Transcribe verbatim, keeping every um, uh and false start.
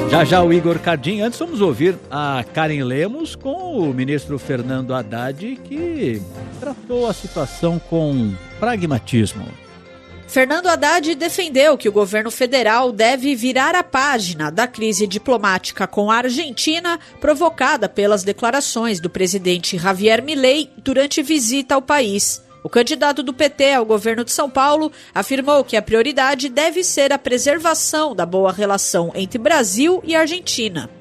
Já já o Igor Cardim. Antes vamos ouvir a Karen Lemos com o ministro Fernando Haddad, que tratou a situação com pragmatismo. Fernando Haddad defendeu que o governo federal deve virar a página da crise diplomática com a Argentina, provocada pelas declarações do presidente Javier Milei durante visita ao país. O candidato do P T ao governo de São Paulo afirmou que a prioridade deve ser a preservação da boa relação entre Brasil e Argentina.